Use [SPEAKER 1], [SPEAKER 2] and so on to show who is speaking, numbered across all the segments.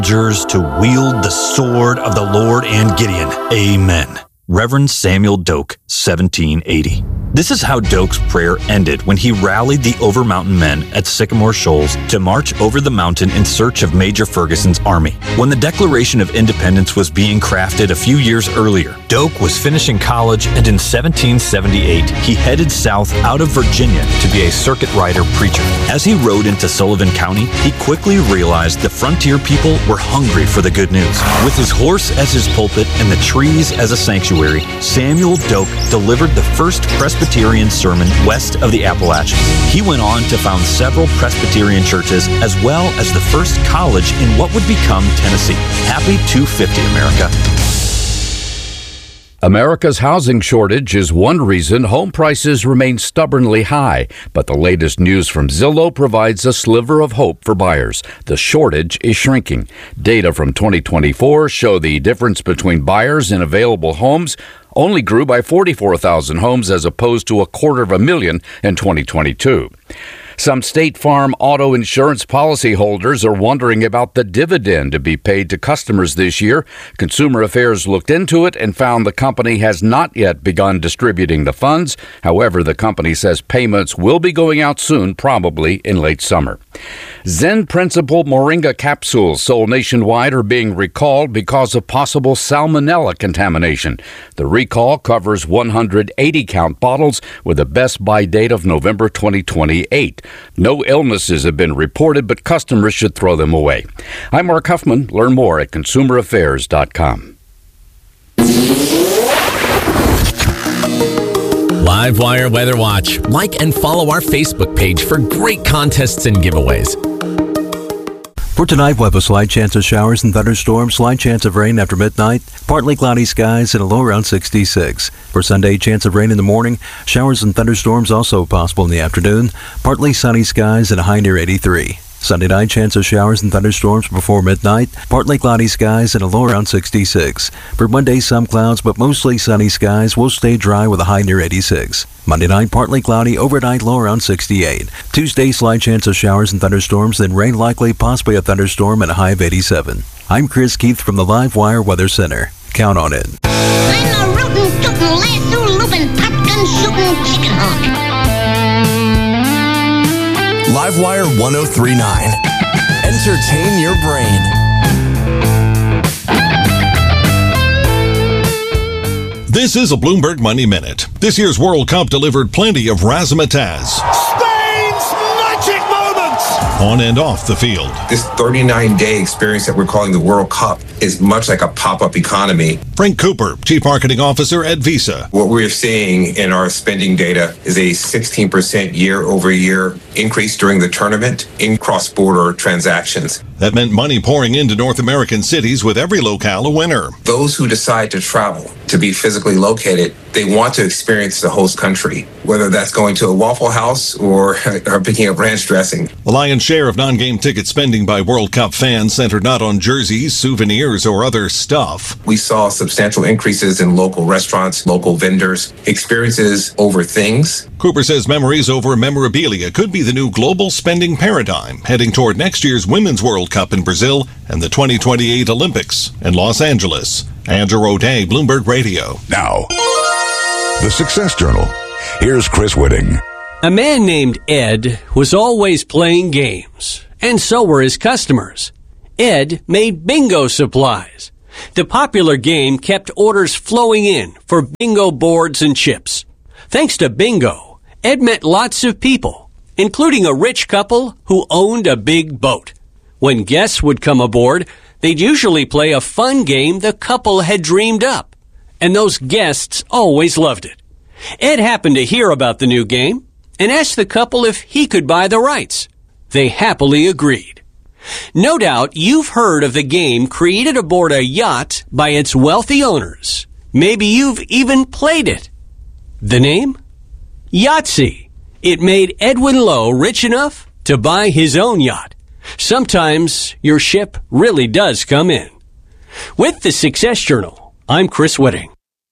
[SPEAKER 1] soldiers to wield the sword of the Lord and Gideon. Amen. Reverend Samuel Doak, 1780. This is how Doak's prayer ended when he rallied the Over-Mountain men at Sycamore Shoals to march over the mountain in search of Major Ferguson's army. When the Declaration of Independence was being crafted a few years earlier, Doak was finishing college, and in 1778, he headed south out of Virginia to be a circuit rider preacher. As he rode into Sullivan County, he quickly realized the frontier people were hungry for the good news. With his horse as his pulpit and the trees as a sanctuary, Samuel Doak delivered the first Presbyterian sermon west of the Appalachians. He went on to found several Presbyterian churches as well as the first college in what would become Tennessee. Happy 250, America.
[SPEAKER 2] America's housing shortage is one reason home prices remain stubbornly high, but the latest news from Zillow provides a sliver of hope for buyers. The shortage is shrinking. Data from 2024 show the difference between buyers and available homes only grew by 44,000 homes as opposed to 250,000 in 2022. Some State Farm auto insurance policyholders are wondering about the dividend to be paid to customers this year. Consumer Affairs looked into it and found the company has not yet begun distributing the funds. However, the company says payments will be going out soon, probably in late summer. Zen Principle Moringa capsules sold nationwide are being recalled because of possible salmonella contamination. The recall covers 180-count bottles with a best-by date of November 2028. No illnesses have been reported, but customers should throw them away. I'm Mark Huffman. Learn more at consumeraffairs.com.
[SPEAKER 3] Livewire Weather Watch. Like and follow our Facebook page for great contests and giveaways.
[SPEAKER 4] For tonight, we'll have a slight chance of showers and thunderstorms, slight chance of rain after midnight, partly cloudy skies and a low around 66. For Sunday, chance of rain in the morning, showers and thunderstorms also possible in the afternoon, partly sunny skies and a high near 83. Sunday night, chance of showers and thunderstorms before midnight, partly cloudy skies and a low around 66. For Monday, some clouds but mostly sunny skies will stay dry with a high near 86. Monday night, partly cloudy, overnight low around 68. Tuesday, slight chance of showers and thunderstorms, then rain likely, possibly a thunderstorm and a high of 87. I'm Chris Keith from the Livewire Weather Center. Count on it.
[SPEAKER 5] I'm a rootin', tootin', lasso loopin', popgun shootin' chicken hawk.
[SPEAKER 6] Livewire 1039. Entertain your brain.
[SPEAKER 7] This is a Bloomberg Money Minute. This year's World Cup delivered plenty of razzmatazz.
[SPEAKER 8] Spain's magic moments!
[SPEAKER 7] On and off the field.
[SPEAKER 9] This 39-day experience that we're calling the World Cup is much like a pop-up economy.
[SPEAKER 7] Frank Cooper, Chief Marketing Officer at Visa.
[SPEAKER 9] What we're seeing in our spending data is a 16% year-over-year increase during the tournament in cross-border transactions.
[SPEAKER 7] That meant money pouring into North American cities with every locale a winner.
[SPEAKER 9] Those who decide to travel, to be physically located, they want to experience the host country, whether that's going to a Waffle House or picking up ranch dressing.
[SPEAKER 7] The lion's share of non-game ticket spending by World Cup fans centered not on jerseys, souvenirs, or other stuff.
[SPEAKER 9] We saw substantial increases in local restaurants, local vendors, experiences over things.
[SPEAKER 7] Cooper says memories over memorabilia could be the new global spending paradigm, heading toward next year's Women's World Cup in Brazil and the 2028 Olympics in Los Angeles. Andrew O'Day, Bloomberg Radio.
[SPEAKER 10] Now, the Success Journal. Here's Chris Whitting.
[SPEAKER 11] A man named Ed was always playing games, and so were his customers. Ed made bingo supplies. The popular game kept orders flowing in for bingo boards and chips. Thanks to bingo, Ed met lots of people, including a rich couple who owned a big boat. When guests would come aboard, they'd usually play a fun game the couple had dreamed up, and those guests always loved it. Ed happened to hear about the new game and asked the couple if he could buy the rights. They happily agreed. No doubt you've heard of the game created aboard a yacht by its wealthy owners. Maybe you've even played it. The name? Yahtzee. It made Edwin Lowe rich enough to buy his own yacht. Sometimes your ship really does come in. With the Success Journal, I'm Chris Whitting.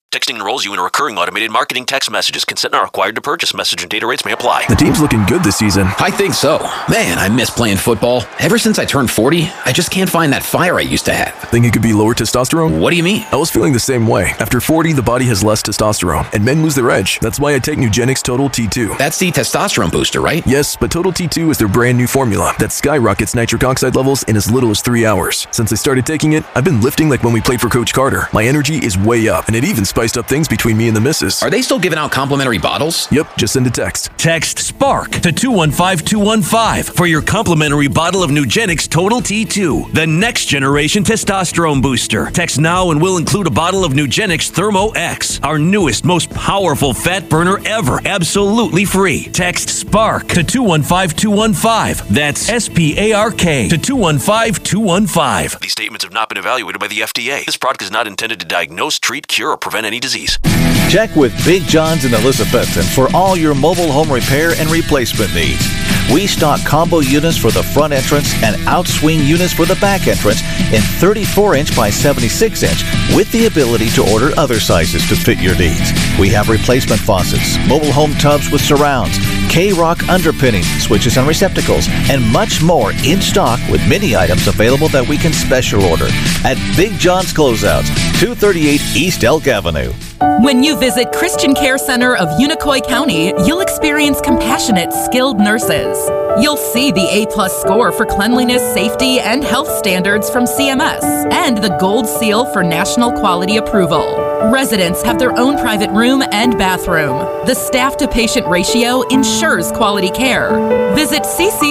[SPEAKER 12] Texting enrolls you in a recurring automated marketing text messages. Consent not required to purchase. Message and data rates may apply.
[SPEAKER 13] The team's looking good this season.
[SPEAKER 14] I think so. Man, I miss playing football. Ever since I turned 40, I just can't find that fire I used to have.
[SPEAKER 13] Think it could be lower testosterone?
[SPEAKER 14] What do you mean?
[SPEAKER 13] I was feeling the same way. After 40, the body has less testosterone, and men lose their edge. That's why I take Nugenix Total T2.
[SPEAKER 14] That's the testosterone booster, right?
[SPEAKER 13] Yes, but Total T2 is their brand new formula that skyrockets nitric oxide levels in as little as 3 hours. Since I started taking it, I've been lifting like when we played for Coach Carter. My energy is way up, and it even spiced up things between me and the missus.
[SPEAKER 14] Are they still giving out complimentary bottles?
[SPEAKER 13] Yep, just send a text.
[SPEAKER 15] Text SPARK to 215-215 for your complimentary bottle of Nugenix Total T2, the next generation testosterone booster. Text now and we'll include a bottle of Nugenix Thermo X, our newest, most powerful fat burner ever, absolutely free. Text SPARK to 215-215. That's SPARK to 215-215.
[SPEAKER 12] These statements have not been evaluated by the FDA. This product is not intended to diagnose, treat, cure, or prevent any disease.
[SPEAKER 16] Check with Big John's in Elizabethton for all your mobile home repair and replacement needs. We stock combo units for the front entrance and outswing units for the back entrance in 34-inch by 76-inch with the ability to order other sizes to fit your needs. We have replacement faucets, mobile home tubs with surrounds, K-Rock underpinning, switches and receptacles, and much more in stock with many items available that we can special order at Big John's Closeouts, 238 East Elk Avenue.
[SPEAKER 17] When you visit Christian Care Center of Unicoi County, you'll experience compassionate, skilled nurses. You'll see the A+ score for cleanliness, safety, and health standards from CMS, and the Gold Seal for national quality approval. Residents have their own private room and bathroom. The staff-to-patient ratio ensures quality care. Visit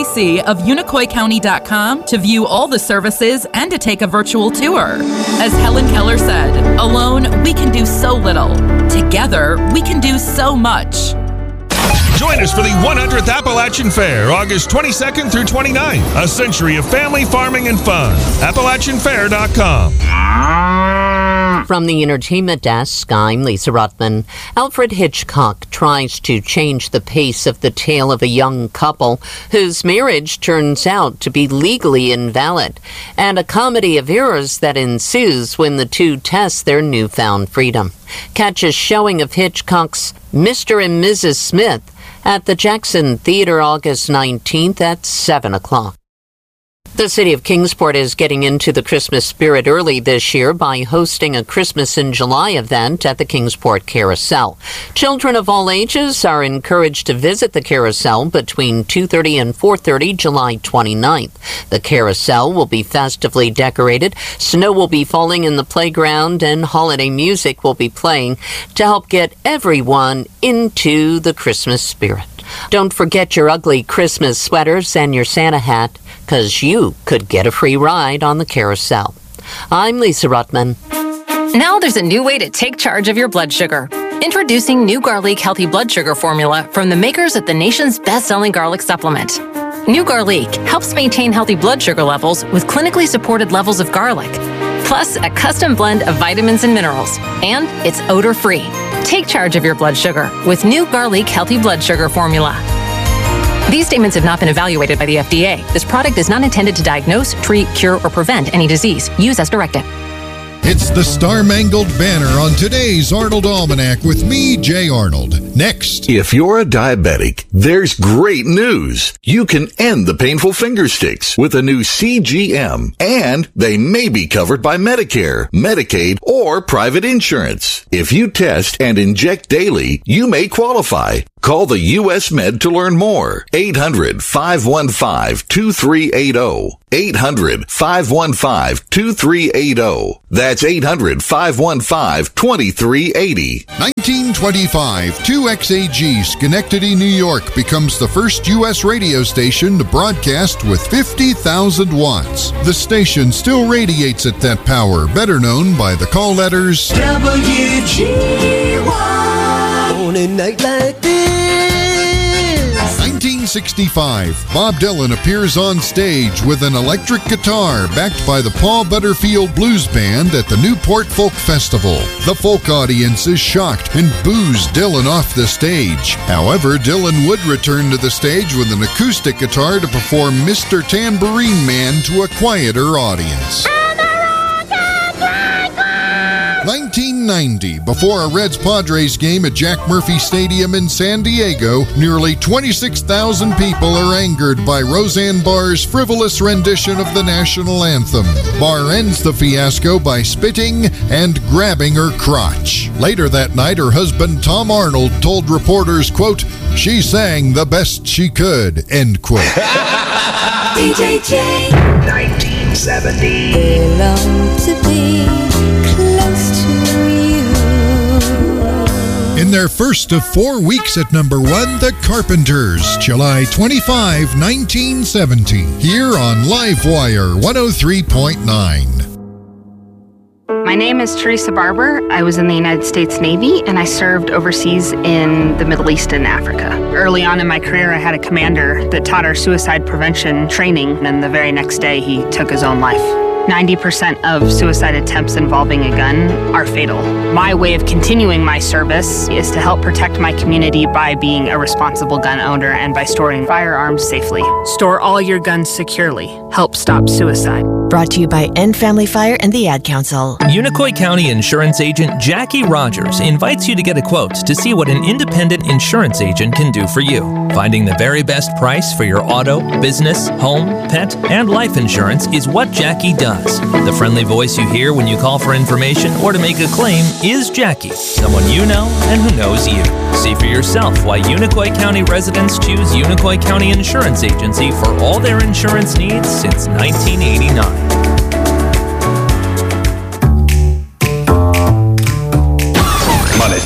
[SPEAKER 17] cccofunicoi.com to view all the services and to take a virtual tour. As Helen Keller said, alone, we can do so little. Together, we can do so much.
[SPEAKER 8] Join us for the 100th Appalachian Fair, August 22nd through 29th. A century of family, farming, and fun. AppalachianFair.com.
[SPEAKER 18] From the entertainment desk, I'm Lisa Ruttman. Alfred Hitchcock tries to change the pace of the tale of a young couple whose marriage turns out to be legally invalid, and a comedy of errors that ensues when the two test their newfound freedom. Catch a showing of Hitchcock's Mr. and Mrs. Smith at the Jackson Theater August 19th at 7 o'clock. The city of Kingsport is getting into the Christmas spirit early this year by hosting a Christmas in July event at the Kingsport Carousel. Children of all ages are encouraged to visit the carousel between 2:30 and 4:30 July 29th. The carousel will be festively decorated, snow will be falling in the playground, and holiday music will be playing to help get everyone into the Christmas spirit. Don't forget your ugly Christmas sweaters and your Santa hat, because you could get a free ride on the carousel. I'm Lisa Ruttman.
[SPEAKER 19] Now there's a new way to take charge of your blood sugar. Introducing New Garlic Healthy Blood Sugar Formula from the makers of the nation's best-selling garlic supplement. New Garlic helps maintain healthy blood sugar levels with clinically supported levels of garlic, plus a custom blend of vitamins and minerals, and it's odor-free. Take charge of your blood sugar with New Garlic Healthy Blood Sugar Formula. These statements have not been evaluated by the FDA. This product is not intended to diagnose, treat, cure, or prevent any disease. Use as directed.
[SPEAKER 20] It's the Star-Mangled Banner on today's Arnold Almanac with me, Jay Arnold. Next.
[SPEAKER 10] If you're a diabetic, there's great news. You can end the painful finger sticks with a new CGM, and they may be covered by Medicare, Medicaid, or private insurance. If you test and inject daily, you may qualify. Call the U.S. Med to learn more. 800-515-2380. 800-515-2380. That's 800-515-2380.
[SPEAKER 20] 1925, 2XAG, Schenectady, New York, becomes the first U.S. radio station to broadcast with 50,000 watts. The station still radiates at that power, better known by the call letters WGY. On a night like this. 1965, Bob Dylan appears on stage with an electric guitar backed by the Paul Butterfield Blues Band at the Newport Folk Festival. The folk audience is shocked and boos Dylan off the stage. However, Dylan would return to the stage with an acoustic guitar to perform Mr. Tambourine Man to a quieter audience. 19 1990, before a Reds-Padres game at Jack Murphy Stadium in San Diego, nearly 26,000 people are angered by Roseanne Barr's frivolous rendition of the national anthem. Barr ends the fiasco by spitting and grabbing her crotch. Later that night, her husband Tom Arnold told reporters, quote, "She sang the best she could," end quote.
[SPEAKER 21] DJJ 1970. They long to be close to you.
[SPEAKER 20] In their first of 4 weeks at number 1, The Carpenters, July 25, 1970. Here on Livewire 103.9.
[SPEAKER 22] My name is Teresa Barber. I was in the United States Navy, and I served overseas in the Middle East and Africa. Early on in my career, I had a commander that taught our suicide prevention training, and the very next day, he took his own life. 90% of suicide attempts involving a gun are fatal. My way of continuing my service is to help protect my community by being a responsible gun owner and by storing firearms safely. Store all your guns securely. Help stop suicide.
[SPEAKER 23] Brought to you by End Family Fire and the Ad Council.
[SPEAKER 24] Unicoi County Insurance Agent Jackie Rogers invites you to get a quote to see what an independent insurance agent can do for you. Finding the very best price for your auto, business, home, pet, and life insurance is what Jackie does. The friendly voice you hear when you call for information or to make a claim is Jackie, someone you know and who knows you. See for yourself why Unicoi County residents choose Unicoi County Insurance Agency for all their insurance needs since 1989.
[SPEAKER 3] Money.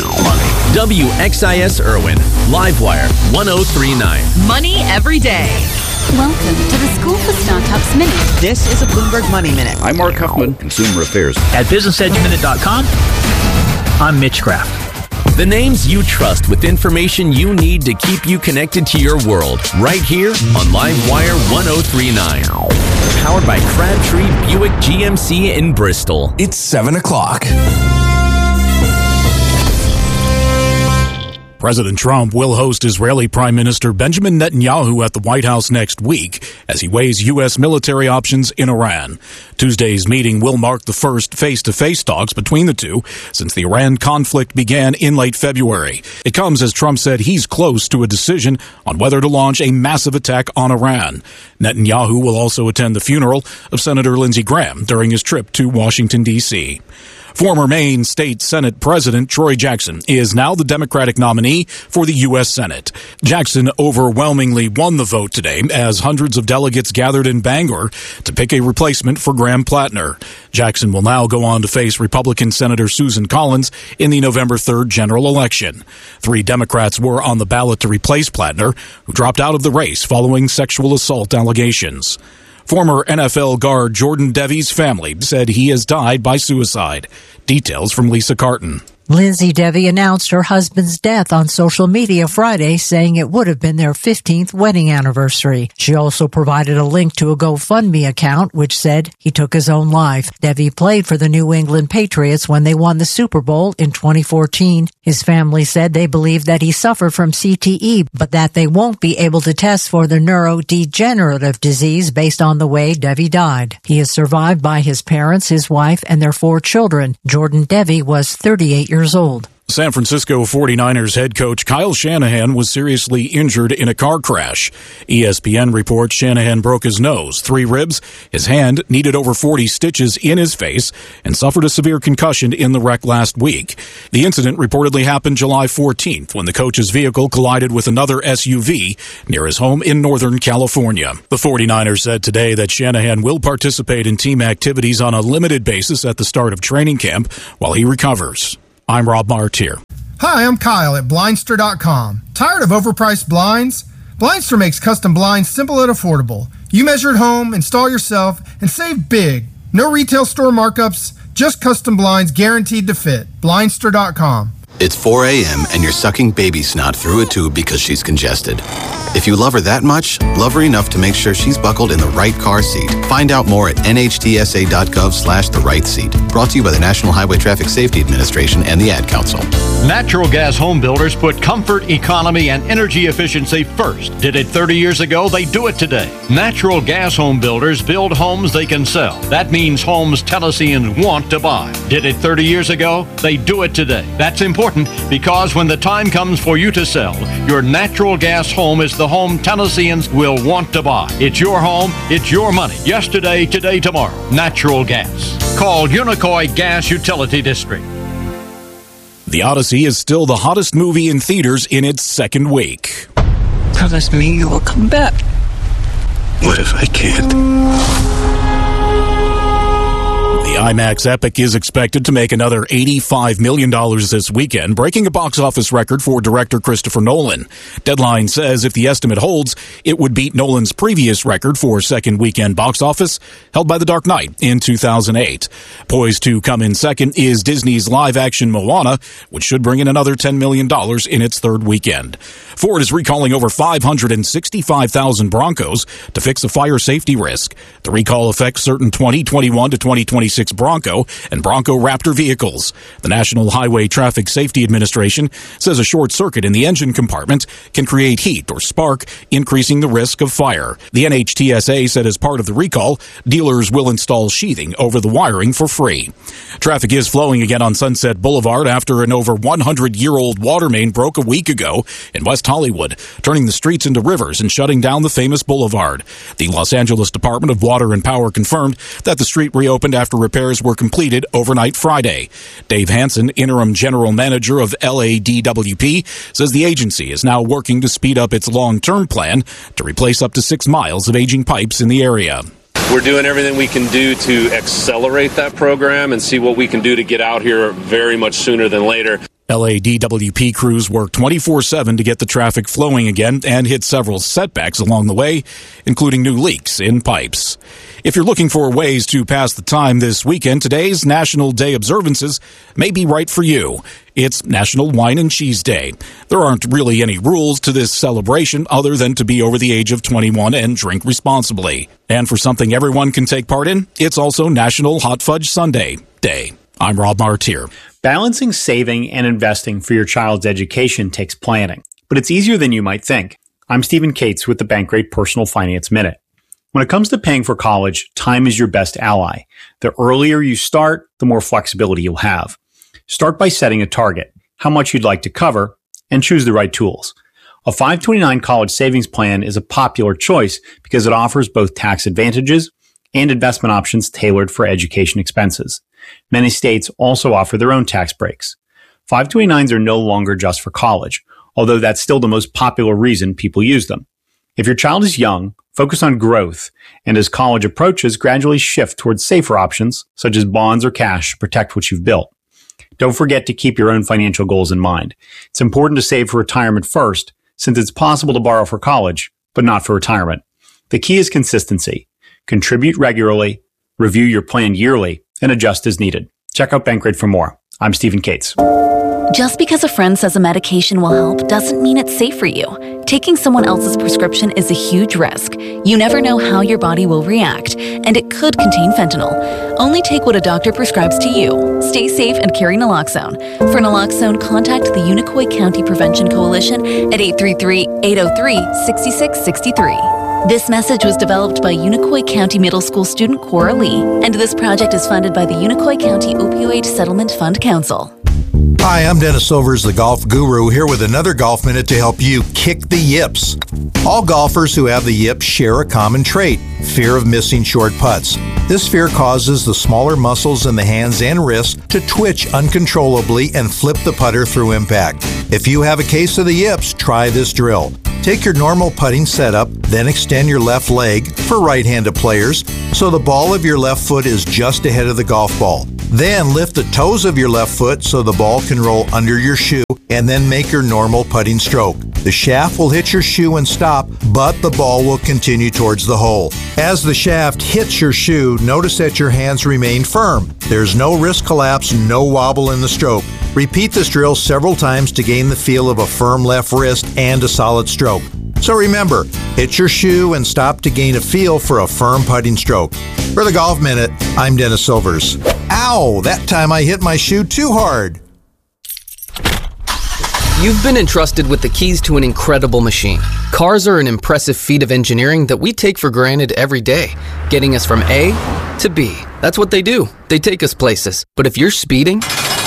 [SPEAKER 3] WXIS Irwin, Livewire 1039.
[SPEAKER 17] Money every day.
[SPEAKER 25] Welcome to the School for Startups Minute.
[SPEAKER 26] This is a Bloomberg Money Minute.
[SPEAKER 2] I'm Mark Huffman, Consumer Affairs.
[SPEAKER 27] At BusinessEdgeMinute.com, I'm Mitch Kraft.
[SPEAKER 3] The names you trust with information you need to keep you connected to your world. Right here on Livewire 1039. Powered by Crabtree Buick GMC in Bristol.
[SPEAKER 6] It's 7 o'clock.
[SPEAKER 28] President Trump will host Israeli Prime Minister Benjamin Netanyahu at the White House next week as he weighs U.S. military options in Iran. Tuesday's meeting will mark the first face-to-face talks between the two since the Iran conflict began in late February. It comes as Trump said he's close to a decision on whether to launch a massive attack on Iran. Netanyahu will also attend the funeral of Senator Lindsey Graham during his trip to Washington, D.C. Former Maine State Senate President Troy Jackson is now the Democratic nominee for the U.S. Senate. Jackson overwhelmingly won the vote today as hundreds of delegates gathered in Bangor to pick a replacement for Graham Plattner. Jackson will now go on to face Republican Senator Susan Collins in the November 3rd general election. 3 Democrats were on the ballot to replace Plattner, who dropped out of the race following sexual assault allegations. Former NFL guard Jordan Devy's family said he has died by suicide. Details from Lisa Carton.
[SPEAKER 29] Lindsay Devy announced her husband's death on social media Friday, saying it would have been their 15th wedding anniversary. She also provided a link to a GoFundMe account, which said he took his own life. Devy played for the New England Patriots when they won the Super Bowl in 2014. His family said they believe that he suffered from CTE, but that they won't be able to test for the neurodegenerative disease based on the way Devy died. He is survived by his parents, his wife, and their 4 children. Jordan Devy was 38 years old.
[SPEAKER 28] San Francisco 49ers head coach Kyle Shanahan was seriously injured in a car crash. ESPN reports Shanahan broke his nose, 3 ribs, his hand, needed over 40 stitches in his face, and suffered a severe concussion in the wreck last week. The incident reportedly happened July 14th when the coach's vehicle collided with another SUV near his home in Northern California. The 49ers said today that Shanahan will participate in team activities on a limited basis at the start of training camp while he recovers. I'm Rob Martier.
[SPEAKER 30] Hi, I'm Kyle at Blindster.com. Tired of overpriced blinds? Blindster makes custom blinds simple and affordable. You measure at home, install yourself, and save big. No retail store markups, just custom blinds guaranteed to fit. Blindster.com.
[SPEAKER 31] It's 4 a.m. and you're sucking baby snot through a tube because she's congested.
[SPEAKER 1] If you love her that much, love her enough to make sure she's buckled in the right car seat. Find out more at nhtsa.gov/the right seat. Brought to you by the National Highway Traffic Safety Administration and the Ad Council.
[SPEAKER 4] Natural gas home builders put comfort, economy, and energy efficiency first. Did it 30 years ago, they do it today. Natural gas home builders build homes they can sell. That means homes Tennesseans want to buy. Did it 30 years ago, they do it today. That's important because when the time comes for you to sell, your natural gas home is the home Tennesseans will want to buy. It's your home, it's your money. Yesterday, today, tomorrow. Natural gas. Call Unicoi Gas Utility District.
[SPEAKER 28] The Odyssey is still the hottest movie in theaters in its second week.
[SPEAKER 5] Promise me you will come back.
[SPEAKER 7] What if I can't?
[SPEAKER 28] The IMAX epic is expected to make another $85 million this weekend, breaking a box office record for director Christopher Nolan. Deadline says if the estimate holds, it would beat Nolan's previous record for second weekend box office, held by The Dark Knight in 2008. Poised to come in second is Disney's live-action Moana, which should bring in another $10 million in its third weekend. Ford is recalling over 565,000 Broncos to fix a fire safety risk. The recall affects certain 2021 to 2026 Bronco and Bronco Raptor vehicles. The National Highway Traffic Safety Administration says a short circuit in the engine compartment can create heat or spark, increasing the risk of fire. The NHTSA said as part of the recall, dealers will install sheathing over the wiring for free. Traffic is flowing again on Sunset Boulevard after an over 100-year-old water main broke a week ago in West Hollywood, turning the streets into rivers and shutting down the famous boulevard. The Los Angeles Department of Water and Power confirmed that the street reopened after repairs were completed overnight Friday. Dave Hansen, interim general manager of LADWP, says the agency is now working to speed up its long-term plan to replace up to 6 miles of aging pipes in the area.
[SPEAKER 9] We're doing everything we can do to accelerate that program and see what we can do to get out here very much sooner than later.
[SPEAKER 28] LADWP crews work 24/7 to get the traffic flowing again and hit several setbacks along the way, including new leaks in pipes. If you're looking for ways to pass the time this weekend, today's National Day observances may be right for you. It's National Wine and Cheese Day. There aren't really any rules to this celebration other than to be over the age of 21 and drink responsibly. And for something everyone can take part in, it's also National Hot Fudge Sundae Day. I'm Rob Martier.
[SPEAKER 27] Balancing saving and investing for your child's education takes planning, but it's easier than you might think. I'm Stephen Cates with the Bankrate Personal Finance Minute. When it comes to paying for college, time is your best ally. The earlier you start, the more flexibility you'll have. Start by setting a target, how much you'd like to cover, and choose the right tools. A 529 college savings plan is a popular choice because it offers both tax advantages and investment options tailored for education expenses. Many states also offer their own tax breaks. 529s are no longer just for college, although that's still the most popular reason people use them. If your child is young, focus on growth, and as college approaches, gradually shift towards safer options, such as bonds or cash, to protect what you've built. Don't forget to keep your own financial goals in mind. It's important to save for retirement first, since it's possible to borrow for college, but not for retirement. The key is consistency. Contribute regularly, review your plan yearly, and adjust as needed. Check out Bankrate for more. I'm Stephen Cates.
[SPEAKER 11] Just because a friend says a medication will help doesn't mean it's safe for you. Taking someone else's prescription is a huge risk. You never know how your body will react, and it could contain fentanyl. Only take what a doctor prescribes to you. Stay safe and carry naloxone. For naloxone, contact the Unicoi County Prevention Coalition at 833-803-6663. This message was developed by Unicoi County Middle School student Cora Lee, and this project is funded by the Unicoi County Opioid Settlement Fund Council.
[SPEAKER 13] Hi, I'm Dennis Silvers, the Golf Guru, here with another Golf Minute to help you kick the yips. All golfers who have the yips share a common trait, fear of missing short putts. This fear causes the smaller muscles in the hands and wrists to twitch uncontrollably and flip the putter through impact. If you have a case of the yips, try this drill. Take your normal putting setup, then extend your left leg, for right-handed players, so the ball of your left foot is just ahead of the golf ball. Then lift the toes of your left foot so the ball can roll under your shoe, and then make your normal putting stroke. The shaft will hit your shoe and stop, but the ball will continue towards the hole. As the shaft hits your shoe, notice that your hands remain firm. There's no wrist collapse, no wobble in the stroke. Repeat this drill several times to gain the feel of a firm left wrist and a solid stroke. So remember, hit your shoe and stop to gain a feel for a firm putting stroke. For the Golf Minute, I'm Dennis Silvers. Ow, that time I hit my shoe too hard.
[SPEAKER 8] You've been entrusted with the keys to an incredible machine. Cars are an impressive feat of engineering that we take for granted every day, getting us from A to B. That's what they do. They take us places. But if you're speeding,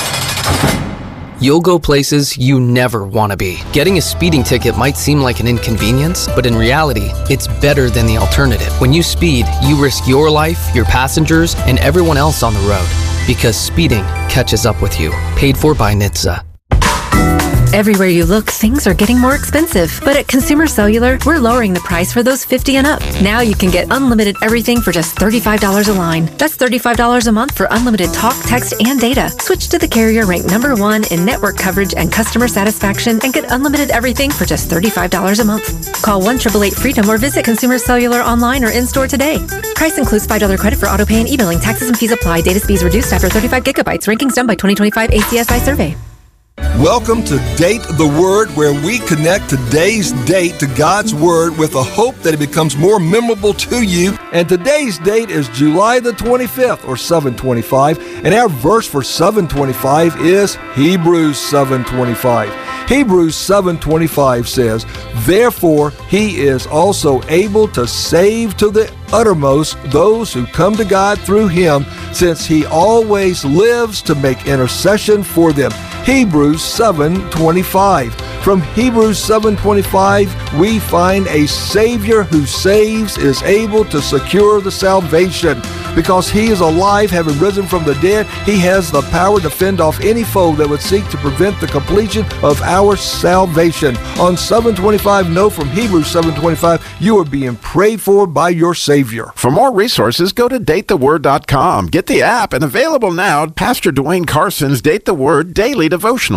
[SPEAKER 8] you'll go places you never want to be. Getting a speeding ticket might seem like an inconvenience, but in reality, it's better than the alternative. When you speed, you risk your life, your passengers, and everyone else on the road. Because speeding catches up with you. Paid for by NHTSA.
[SPEAKER 10] Everywhere you look, things are getting more expensive. But at Consumer Cellular, we're lowering the price for those 50 and up. Now you can get unlimited everything for just $35 a line. That's $35 a month for unlimited talk, text, and data. Switch to the carrier ranked #1 in network coverage and customer satisfaction and get unlimited everything for just $35 a month. Call 1-888-FREEDOM or visit Consumer Cellular online or in-store today. Price includes $5 credit for auto pay and e-billing. Taxes and fees apply. Data speeds reduced after 35 gigabytes. Rankings done by 2025 ACSI survey.
[SPEAKER 12] Welcome to Date the Word, where we connect today's date to God's Word with a hope that it becomes more memorable to you. And today's date is July the 25th, or 725. And our verse for 725 is Hebrews 725. Hebrews 7:25 says, "Therefore he is also able to save to the uttermost those who come to God through him, since he always lives to make intercession for them." Hebrews 7:25. From Hebrews 7:25, we find a Savior who saves is able to secure the salvation. Because he is alive, having risen from the dead, he has the power to fend off any foe that would seek to prevent the completion of our salvation. On 725, know from Hebrews 7:25, you are being prayed for by your Savior.
[SPEAKER 14] For more resources, go to datetheword.com. Get the app, and available now, Pastor Dwayne Carson's Date the Word Daily Devotional.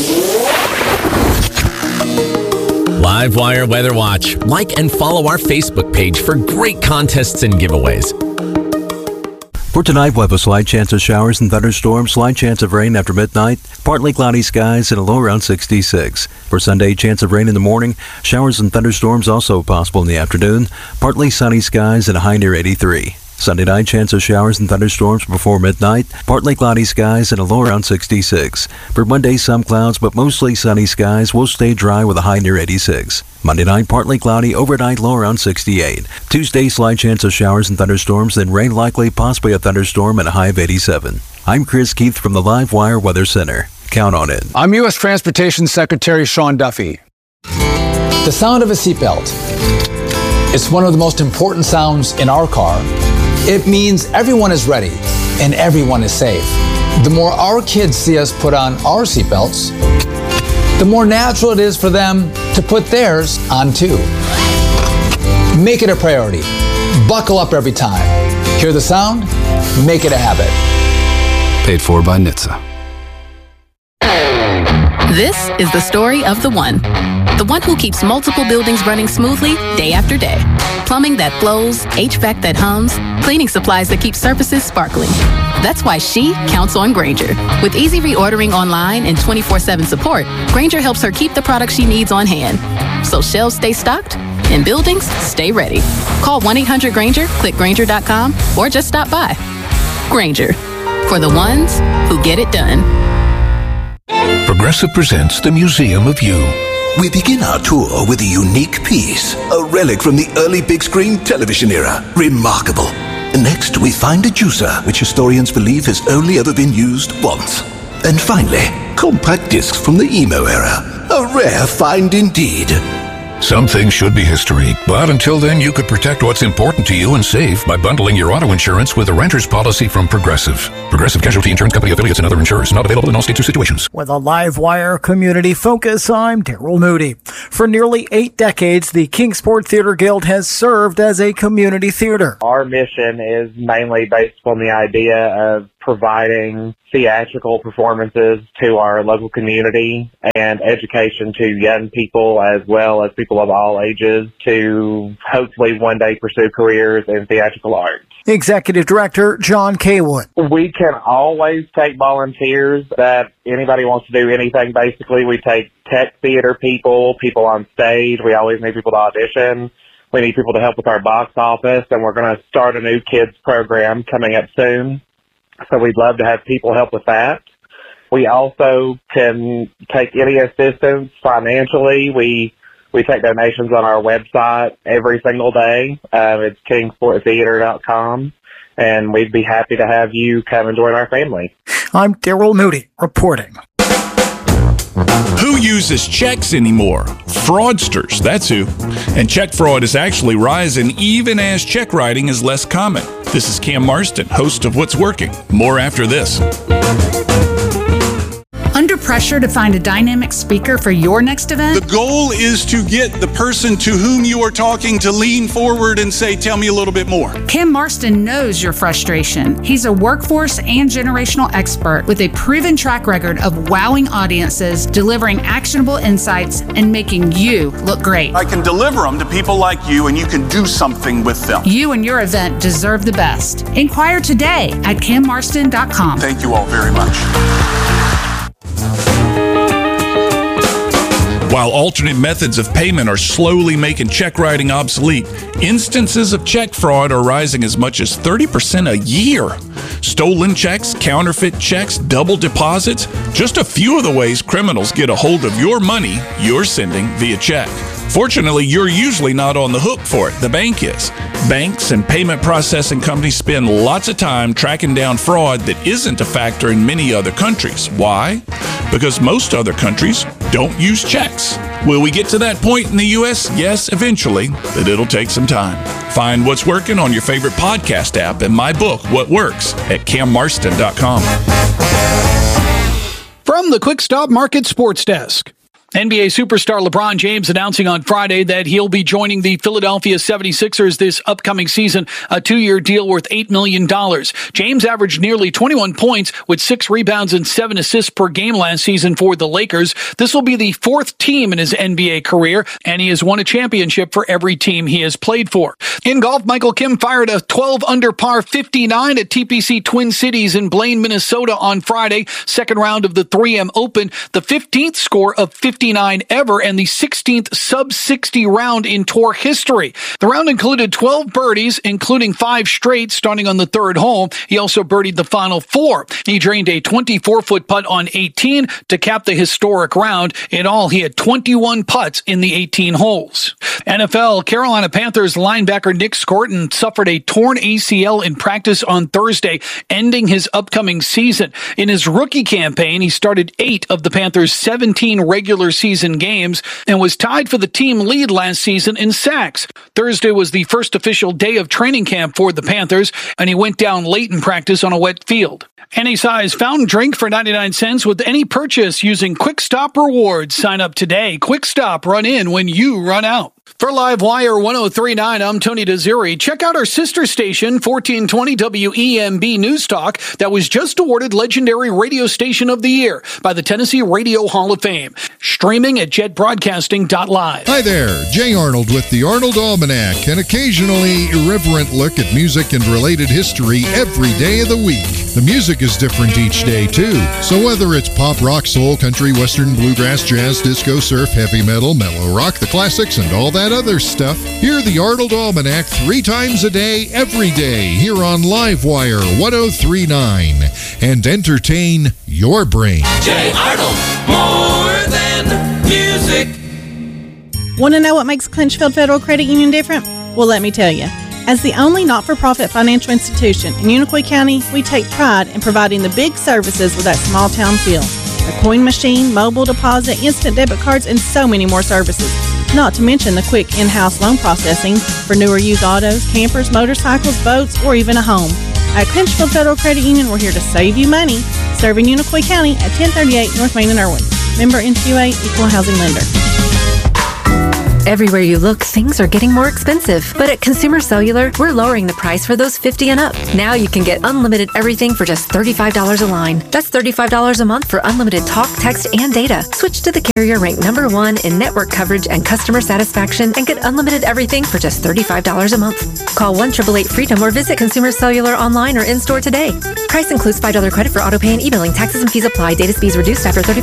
[SPEAKER 3] Livewire Weather Watch. Like and follow our Facebook page for great contests and giveaways.
[SPEAKER 15] For tonight, we'll have a slight chance of showers and thunderstorms, slight chance of rain after midnight, partly cloudy skies, and a low around 66. For Sunday, chance of rain in the morning, showers and thunderstorms also possible in the afternoon, partly sunny skies, and a high near 83. Sunday night, chance of showers and thunderstorms before midnight, partly cloudy skies, and a low around 66. For Monday, some clouds, but mostly sunny skies. Will stay dry with a high near 86. Monday night, partly cloudy, overnight low around 68. Tuesday, slight chance of showers and thunderstorms, then rain likely, possibly a thunderstorm, and a high of 87. I'm Chris Keith from the Livewire Weather Center. Count on it.
[SPEAKER 16] I'm U.S. Transportation Secretary Sean Duffy. The sound of a seatbelt. It's one of the most important sounds in our car. It means everyone is ready and everyone is safe. The more our kids see us put on our seatbelts, the more natural it is for them to put theirs on too. Make it a priority. Buckle up every time. Hear the sound? Make it a habit.
[SPEAKER 1] Paid for by NHTSA.
[SPEAKER 18] This is the story of the one. The one who keeps multiple buildings running smoothly day after day. Plumbing that flows, HVAC that hums, cleaning supplies that keep surfaces sparkling. That's why she counts on Grainger. With easy reordering online and 24/7 support, Grainger helps her keep the products she needs on hand. So shelves stay stocked and buildings stay ready. Call 1-800-GRAINGER, click Grainger.com, or just stop by. Grainger, for the ones who get it done.
[SPEAKER 19] Progressive presents the Museum of You.
[SPEAKER 21] We begin our tour with a unique piece, a relic from the early big screen television era. Remarkable. Next, we find a juicer, which historians believe has only ever been used once. And finally, compact discs from the emo era. A rare find indeed.
[SPEAKER 19] Some things should be history, but until then, you could protect what's important to you and save by bundling your auto insurance with a renter's policy from Progressive. Progressive Casualty Insurance Company affiliates and other insurers. Not available in all states or situations.
[SPEAKER 26] With a Livewire community focus, I'm Daryl Moody. For nearly 8 decades, the Kingsport Theater Guild has served as a community theater.
[SPEAKER 31] Our mission is mainly based on the idea of
[SPEAKER 2] providing theatrical performances to our local community and education to young people as well as people of all ages to hopefully one day pursue careers in theatrical arts.
[SPEAKER 26] Executive Director John Kaywood.
[SPEAKER 2] We can always take volunteers that anybody wants to do anything, basically. We take tech theater people on stage. We always need people to audition. We need people to help with our box office, and we're going to start a new kids program coming up soon. So we'd love to have people help with that. We also can take any assistance financially. We take donations on our website every single day. It's kingsporttheater.com, and we'd be happy to have you come and join our family.
[SPEAKER 26] I'm Daryl Moody reporting.
[SPEAKER 6] Who uses checks anymore? Fraudsters, that's who. And check fraud is actually rising even as check writing is less common. This is Cam Marston, host of What's Working. More after this.
[SPEAKER 17] Under pressure to find a dynamic speaker for your next event?
[SPEAKER 20] The goal is to get the person to whom you are talking to lean forward and say, tell me a little bit more.
[SPEAKER 17] Cam Marston knows your frustration. He's a workforce and generational expert with a proven track record of wowing audiences, delivering actionable insights, and making you look great.
[SPEAKER 20] I can deliver them to people like you, and you can do something with them.
[SPEAKER 17] You and your event deserve the best. Inquire today at cammarston.com.
[SPEAKER 20] Thank you all very much.
[SPEAKER 6] While alternate methods of payment are slowly making check writing obsolete, instances of check fraud are rising as much as 30% a year. Stolen checks, counterfeit checks, double deposits, just a few of the ways criminals get a hold of your money you're sending via check. Fortunately, you're usually not on the hook for it. The bank is. Banks and payment processing companies spend lots of time tracking down fraud that isn't a factor in many other countries. Why? Because most other countries don't use checks. Will we get to that point in the U.S.? Yes, eventually, but it'll take some time. Find What's Working on your favorite podcast app and my book, What Works, at cammarston.com.
[SPEAKER 22] From the Quick Stop Market Sports Desk. NBA superstar LeBron James announcing on Friday that he'll be joining the Philadelphia 76ers this upcoming season, a 2-year deal worth $8 million. James averaged nearly 21 points with 6 rebounds and 7 assists per game last season for the Lakers. This will be the 4th team in his NBA career, and he has won a championship for every team he has played for. In golf, Michael Kim fired a 12 under par 59 at TPC Twin Cities in Blaine, Minnesota on Friday, second round of the 3M Open, the 15th score of 59 ever and the 16th sub-60 round in tour history. The round included 12 birdies, including 5 straight starting on the 3rd hole. He also birdied the final 4. He drained a 24-foot putt on 18 to cap the historic round. In all, he had 21 putts in the 18 holes. NFL, Carolina Panthers linebacker Nick Scorton suffered a torn ACL in practice on Thursday, ending his upcoming season. In his rookie campaign, he started 8 of the Panthers' 17 regular season games and was tied for the team lead last season in sacks. Thursday was the first official day of training camp for the Panthers, and he went down late in practice on a wet field. Any size fountain drink for 99 cents with any purchase using Quick Stop Rewards. Sign up today. Quick Stop, run in when you run out. For Livewire 1039, I'm Tony Desiri. Check out our sister station, 1420 WEMB News Talk, that was just awarded Legendary Radio Station of the Year by the Tennessee Radio Hall of Fame. Streaming at jetbroadcasting.live.
[SPEAKER 23] Hi there, Jay Arnold with the Arnold Almanac, an occasionally irreverent look at music and related history every day of the week. The music is different each day, too. So whether it's pop, rock, soul, country, western, bluegrass, jazz, disco, surf, heavy metal, mellow rock, the classics, and all that other stuff, hear the Arnold Almanac 3 times a day, every day, here on Livewire 1039, and entertain your brain.
[SPEAKER 24] Jay Arnold, more than music.
[SPEAKER 25] Want to know what makes Clinchfield Federal Credit Union different? Well, let me tell you. As the only not-for-profit financial institution in Unicoi County, we take pride in providing the big services with that small-town feel. A coin machine, mobile deposit, instant debit cards, and so many more services. Not to mention the quick in-house loan processing for newer used autos, campers, motorcycles, boats, or even a home. At Clinchfield Federal Credit Union, we're here to save you money, serving Unicoi County at 1038 North Main in Irwin. Member NCUA, Equal Housing Lender.
[SPEAKER 10] Everywhere you look, things are getting more expensive. But at Consumer Cellular, we're lowering the price for those 50 and up. Now you can get unlimited everything for just $35 a line. That's $35 a month for unlimited talk, text, and data. Switch to the carrier ranked #1 in network coverage and customer satisfaction and get unlimited everything for just $35 a month. Call 1-888-FREEDOM or visit Consumer Cellular online or in-store today. Price includes $5 credit for auto pay and e-billing. Taxes and fees apply. Data speeds reduced after 35